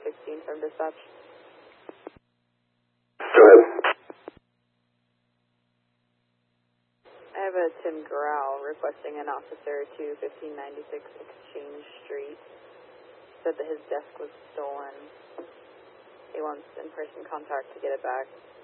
216 from dispatch. Go ahead. I have a Tim Grau requesting an officer to 1596 Exchange Street. Said that his desk was stolen. He wants in-person contact to get it back.